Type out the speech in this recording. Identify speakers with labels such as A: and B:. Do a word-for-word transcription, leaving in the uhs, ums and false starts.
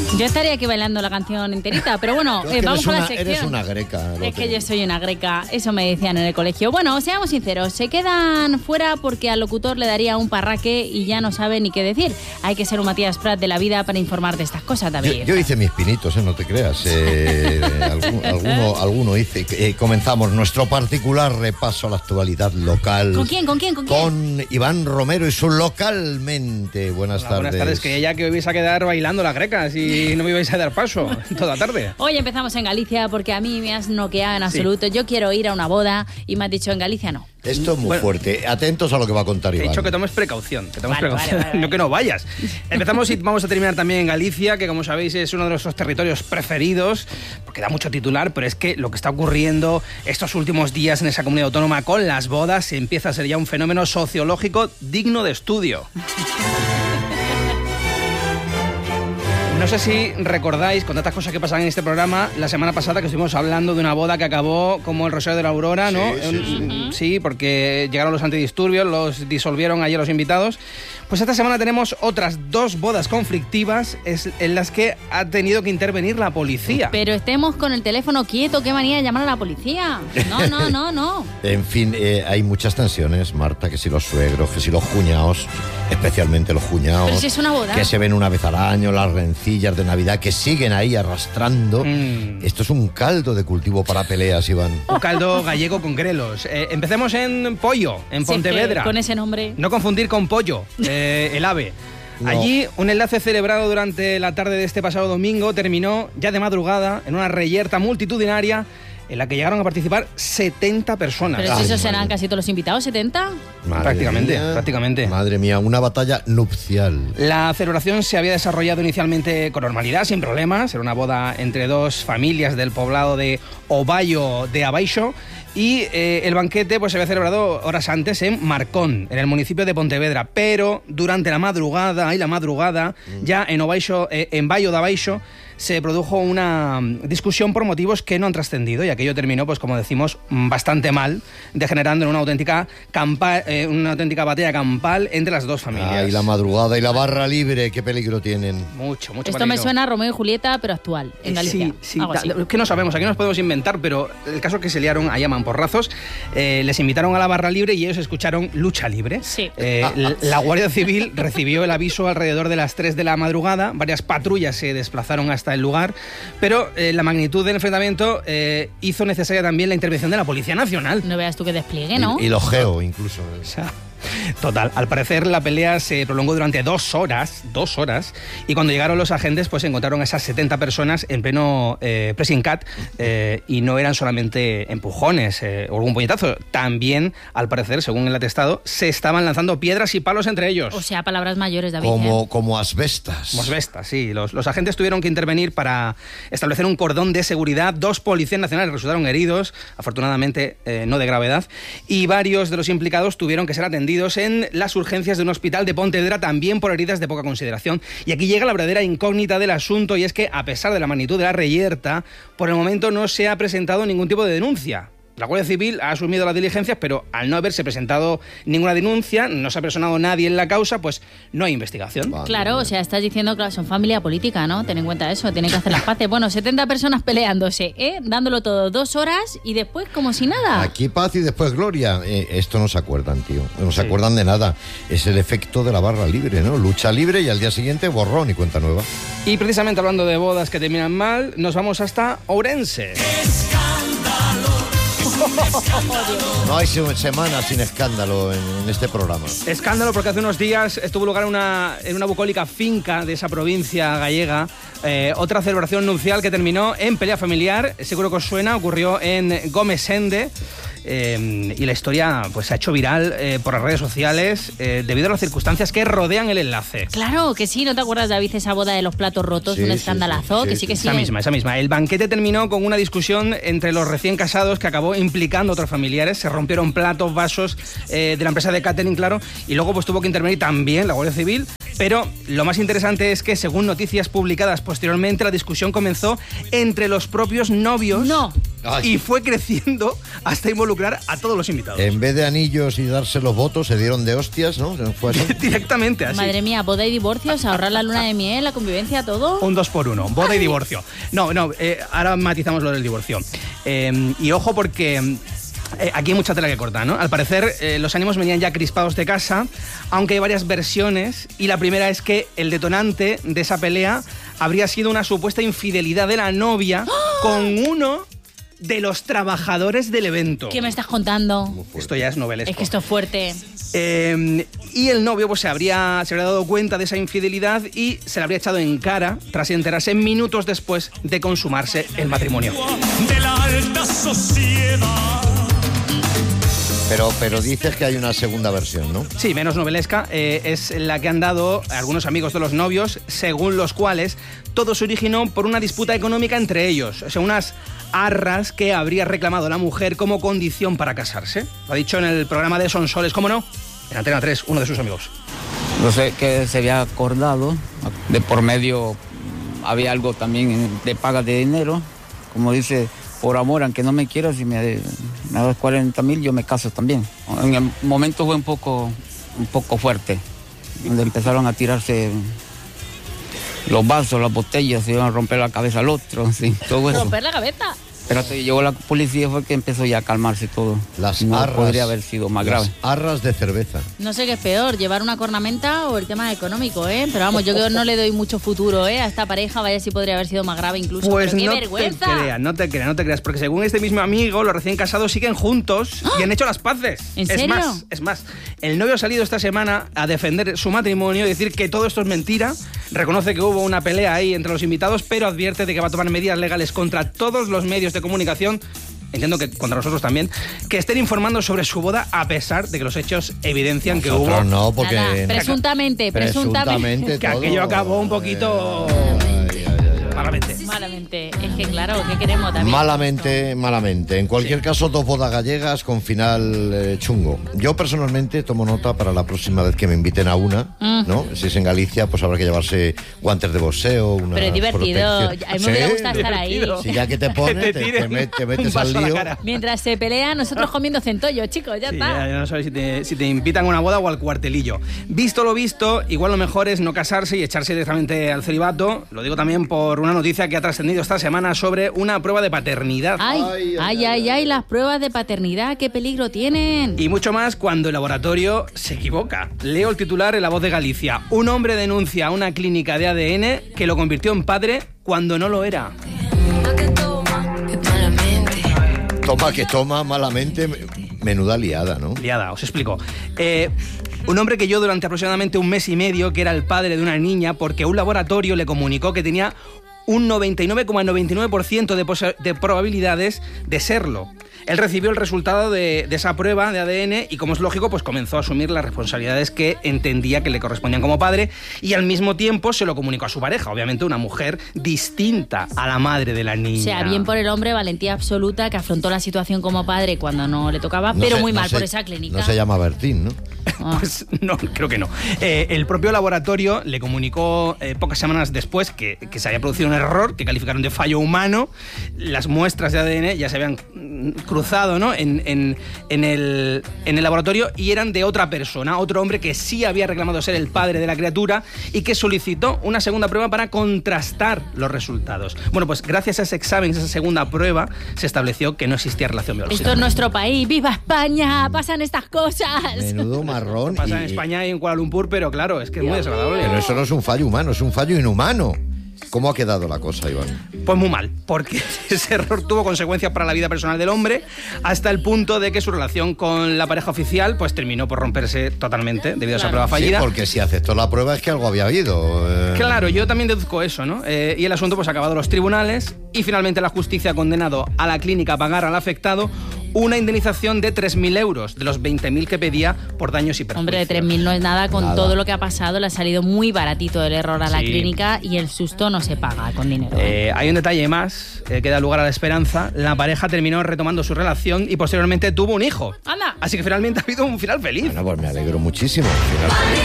A: Yo estaría aquí bailando la canción enterita, pero bueno, eh, vamos con
B: una,
A: la sección.
B: Eres una greca.
A: Es que yo soy una greca, eso me decían en el colegio. Bueno, seamos sinceros, se quedan fuera porque al locutor le daría un parraque y ya no sabe ni qué decir. Hay que ser un Matías Prat de la vida para informar de estas cosas, David.
B: Yo, yo hice mis pinitos, eh, no te creas. Eh, algún, alguno, alguno hice. Eh, comenzamos nuestro particular repaso a la actualidad local.
A: ¿Con quién? ¿Con quién? ¿Con quién?
B: Con Iván Romero y su Localmente. Buenas
C: Hola,
B: tardes.
C: Buenas tardes, que ya que hoy vais a quedar bailando las grecas y no me ibais a dar paso toda la tarde.
A: Hoy empezamos en Galicia porque a mí me has noqueado en absoluto. Sí. Yo quiero ir a una boda y me has dicho en Galicia no.
B: Esto es muy bueno, fuerte. Atentos a lo que va a contar Iván.
C: He dicho que tomes precaución, que tomes
A: vale,
C: precaución,
A: vale, vale.
C: no que no vayas. Empezamos y vamos a terminar también en Galicia, que como sabéis es uno de nuestros territorios preferidos, porque da mucho titular, pero es que lo que está ocurriendo estos últimos días en esa comunidad autónoma con las bodas empieza a ser ya un fenómeno sociológico digno de estudio. No sé si recordáis, con tantas cosas que pasan en este programa, la semana pasada que estuvimos hablando de una boda que acabó como el Rosario de la Aurora, ¿no?
B: Sí, sí, sí.
C: Sí, porque llegaron los antidisturbios, los disolvieron ayer los invitados. Pues esta semana tenemos otras dos bodas conflictivas en las que ha tenido que intervenir la policía.
A: Pero estemos con el teléfono quieto, qué manía de llamar a la policía. No, no, no, no.
B: En fin, eh, hay muchas tensiones, Marta, que si los suegros, que si los cuñados, especialmente los cuñados.
A: Pero si es una boda.
B: Que se ven una vez al año, las rencillas de Navidad, que siguen ahí arrastrando. Mm. Esto es un caldo de cultivo para peleas, Iván.
C: Un caldo gallego con grelos. Eh, empecemos en Pollo, en
A: sí,
C: Pontevedra.
A: Con ese nombre.
C: No confundir con Pollo. Eh, el ave. No. Allí, un enlace celebrado durante la tarde de este pasado domingo terminó ya de madrugada en una reyerta multitudinaria en la que llegaron a participar setenta personas.
A: Pero si esos serán casi todos los invitados, ¿setenta?
B: Madre
C: prácticamente,
B: mía,
C: prácticamente.
B: Madre mía, una batalla nupcial.
C: La celebración se había desarrollado inicialmente con normalidad, sin problemas. Era una boda entre dos familias del poblado de Ovalle de Abaixo. Y eh, el banquete pues, se había celebrado horas antes en Marcón, en el municipio de Pontevedra. Pero durante la madrugada, y la madrugada, mm. ya en Obaixo, eh, en Baio de Abaixo, se produjo una discusión por motivos que no han trascendido y aquello terminó, pues como decimos, bastante mal, degenerando en una auténtica campa, eh, una auténtica batalla campal entre las dos familias.
B: Ah, y la madrugada y la barra libre, qué peligro tienen.
C: Mucho, mucho
A: Esto
C: peligro.
A: Me suena a Romeo y Julieta, pero actual, en Galicia.
C: Sí, sí, es que no sabemos, aquí nos podemos inventar, pero el caso es que se liaron a mamporrazos, eh, les invitaron a la barra libre y ellos escucharon lucha libre.
A: Sí.
C: Eh, la Guardia Civil recibió el aviso alrededor de las tres de la madrugada, varias patrullas se desplazaron hasta el lugar, pero eh, la magnitud del enfrentamiento eh, hizo necesaria también la intervención de la Policía Nacional.
A: No veas tú que despliegue, ¿no?
B: Y, y los geo, incluso.
C: O sea, total, al parecer la pelea se prolongó durante dos horas, dos horas, y cuando llegaron los agentes pues encontraron a esas setenta personas en pleno eh, pressing cat eh, y no eran solamente empujones eh, o algún puñetazo, también al parecer, según el atestado, se estaban lanzando piedras y palos entre ellos.
A: O sea, palabras mayores, David.
B: Como,
A: ¿eh?
B: como asbestas.
C: Como asbestas, sí. Los, los agentes tuvieron que intervenir para establecer un cordón de seguridad. Dos policías nacionales resultaron heridos, afortunadamente eh, no de gravedad, y varios de los implicados tuvieron que ser atendidos en las urgencias de un hospital de Pontevedra, también por heridas de poca consideración. Y aquí llega la verdadera incógnita del asunto, y es que, a pesar de la magnitud de la reyerta, por el momento no se ha presentado ningún tipo de denuncia. La Guardia Civil ha asumido las diligencias, pero al no haberse presentado ninguna denuncia, no se ha personado nadie en la causa, pues no hay investigación.
B: Vale.
A: Claro, o sea, estás diciendo que son familia política, ¿no? Ten en cuenta eso, tienen que hacer las paces. Bueno, setenta personas peleándose, ¿eh? Dándolo todo, dos horas y después como si nada.
B: Aquí paz y después gloria. Eh, esto no se acuerdan, tío. No se sí. acuerdan de nada. Es el efecto de la barra libre, ¿no? Lucha libre y al día siguiente borrón y cuenta nueva.
C: Y precisamente hablando de bodas que terminan mal, nos vamos hasta Ourense.
B: No hay semana sin escándalo en, en este programa.
C: Escándalo porque hace unos días estuvo lugar una, en una bucólica finca de esa provincia gallega eh, otra celebración nupcial que terminó en pelea familiar. Seguro que os suena, ocurrió en Gómez-Sende. Eh, y la historia pues se ha hecho viral eh, por las redes sociales eh, debido a las circunstancias que rodean el enlace.
A: Claro que sí, ¿no te acuerdas, David, esa boda de los platos rotos? Sí, un escandalazo, sí, sí, que sí, sí que sí.
C: Esa misma, esa misma. El banquete terminó con una discusión entre los recién casados que acabó implicando a otros familiares. Se rompieron platos, vasos eh, de la empresa de catering, claro, y luego pues tuvo que intervenir también la Guardia Civil. Pero lo más interesante es que, según noticias publicadas posteriormente, la discusión comenzó entre los propios novios.
A: No.
B: Ay.
C: y fue creciendo hasta involucrar a todos los invitados.
B: En vez de anillos y darse los votos, se dieron de hostias, ¿no? ¿Fue así?
C: Directamente así.
A: Madre mía, boda y divorcios, ahorrar la luna de miel, la convivencia, todo.
C: Un dos por uno, boda y divorcio. No, no, eh, ahora matizamos lo del divorcio. Eh, y ojo porque... Eh, aquí hay mucha tela que cortar, ¿no? Al parecer, eh, los ánimos venían ya crispados de casa, aunque hay varias versiones, y la primera es que el detonante de esa pelea habría sido una supuesta infidelidad de la novia ¡Oh! con uno de los trabajadores del evento.
A: ¿Qué me estás contando?
C: Esto ya es novelesco.
A: Es que esto es fuerte.
C: Eh, y el novio pues, se, habría, se habría dado cuenta de esa infidelidad y se la habría echado en cara tras enterarse minutos después de consumarse el matrimonio.
D: De la alta sociedad.
B: Pero, pero dices que hay una segunda versión, ¿no?
C: Sí, menos novelesca. Eh, es la que han dado algunos amigos de los novios, según los cuales todo se originó por una disputa económica entre ellos. O sea, unas arras que habría reclamado la mujer como condición para casarse. Lo ha dicho en el programa de Sonsoles, ¿cómo no? En Antena tres, uno de sus amigos.
E: No sé qué se había acordado. De por medio había algo también de paga de dinero. Como dice... Por amor, aunque no me quieras, si me, me das cuarenta mil, yo me caso también. En el momento fue un poco, un poco fuerte, donde empezaron a tirarse los vasos, las botellas, se iban a romper la cabeza al otro, sí, todo eso.
A: ¿Romper la cabeza?
E: Pero hasta que llegó la policía fue que empezó ya a calmarse todo.
B: Las
E: no
B: arras,
E: podría haber sido más grave.
B: Las arras de cerveza.
A: No sé qué es peor, llevar una cornamenta o el tema económico, ¿eh? Pero vamos, yo que no le doy mucho futuro, ¿eh? A esta pareja, vaya si podría haber sido más grave incluso.
C: Pues
A: Pero ¡qué
C: no
A: vergüenza!
C: te creas, no te creas, no te creas, porque según este mismo amigo, los recién casados siguen juntos y han hecho las paces.
A: ¿En
C: es
A: serio?
C: más, es más, el novio ha salido esta semana a defender su matrimonio y decir que todo esto es mentira, reconoce que hubo una pelea ahí entre los invitados, pero advierte de que va a tomar medidas legales contra todos los medios de comunicación, entiendo que contra nosotros también, que estén informando sobre su boda a pesar de que los hechos evidencian que
B: Nosotros
C: hubo...
B: no, porque...
A: Nada, presuntamente, presuntamente.
C: Que
B: todo.
C: aquello acabó un poquito...
B: Ay, ay, ay, ay.
C: malamente.
A: Malamente. Es que claro, ¿qué queremos también?
B: Malamente, malamente. En cualquier caso, dos bodas gallegas con final eh, chungo. Yo personalmente tomo nota para la próxima vez que me inviten a una,
A: Mm.
B: ¿no? Si es en Galicia, pues habrá que llevarse guantes de boxeo, una
A: Pero es divertido.
B: protección.
A: A mí me hubiera
B: Sí,
A: gustado estar ahí.
C: divertido.
B: Si ya que te pones,
C: Que
B: te,
C: te tiren
B: te met- te
C: un
B: metes
C: vaso
B: al
C: a la
B: lío.
C: cara.
A: Mientras se pelean, nosotros comiendo centollo, chicos, ya
C: Sí,
A: está.
C: ya, ya no sabes si te, si te invitan a una boda o al cuartelillo. Visto lo visto, igual lo mejor es no casarse y echarse directamente al celibato. Lo digo también por una noticia que ha trascendido esta semana sobre una prueba de paternidad.
A: Ay,
B: Ay,
A: ay,
B: ay,
A: ay,
B: ay,
A: ay, las pruebas de paternidad, qué peligro tienen.
C: Y mucho más cuando el laboratorio se equivoca. Leo el titular en La Voz de Galicia. Un hombre denuncia a una clínica de A D N que lo convirtió en padre cuando no lo era.
B: Toma que toma malamente, menuda liada, ¿no?
C: Liada, os explico. Eh, un hombre que yo durante aproximadamente un mes y medio que era el padre de una niña porque un laboratorio le comunicó que tenía un noventa y nueve coma noventa y nueve por ciento de, de probabilidades de serlo. Él recibió el resultado de, de esa prueba de A D N y, como es lógico, pues comenzó a asumir las responsabilidades que entendía que le correspondían como padre y al mismo tiempo se lo comunicó a su pareja, obviamente una mujer distinta a la madre de la niña.
A: O sea, bien por el hombre, valentía absoluta, que afrontó la situación como padre cuando no le tocaba,
B: No
A: pero
B: se-
A: muy
B: no
A: mal
B: se-
A: por esa clínica.
B: No se llama Bertín, ¿no?
A: Ah.
C: Pues no, creo que no. Eh, el propio laboratorio le comunicó eh, pocas semanas después que, que se había producido un error que calificaron de fallo humano. Las muestras de A D N ya se habían mm, cruzado, ¿no? en, en, en, el, en el laboratorio y eran de otra persona, otro hombre que sí había reclamado ser el padre de la criatura y que solicitó una segunda prueba para contrastar los resultados. Bueno, pues gracias a ese examen, esa segunda prueba, se estableció que no existía relación biológica.
A: Esto es nuestro país, ¡viva España! Pasan estas cosas.
B: Menudo marrón.
C: Pasa
B: y-
C: en España y en Kuala Lumpur, pero claro, es que es muy desagradable.
B: Pero eso no es un fallo humano, es un fallo inhumano. ¿Cómo ha quedado la cosa, Iván?
C: Pues muy mal, porque ese error tuvo consecuencias para la vida personal del hombre, hasta el punto de que su relación con la pareja oficial pues terminó por romperse totalmente debido a esa prueba
B: Sí,
C: fallida.
B: porque si aceptó la prueba es que algo había habido. eh.
C: Claro, yo también deduzco eso, ¿no? Eh, y el asunto pues ha acabado en los tribunales y finalmente la justicia ha condenado a la clínica a pagar al afectado una indemnización de tres mil euros de los veinte mil que pedía por daños y perjuicios.
A: Hombre, de tres mil no es nada, con
B: Nada.
A: todo lo que ha pasado le ha salido muy baratito el error a la
C: Sí.
A: clínica y el susto no se paga con dinero. ¿eh?
C: Eh, hay un detalle más eh, que da lugar a la esperanza. La pareja terminó retomando su relación y posteriormente tuvo un hijo.
A: ¡Anda!
C: Así que finalmente ha habido un final feliz.
B: Bueno, pues me alegro muchísimo. Al final,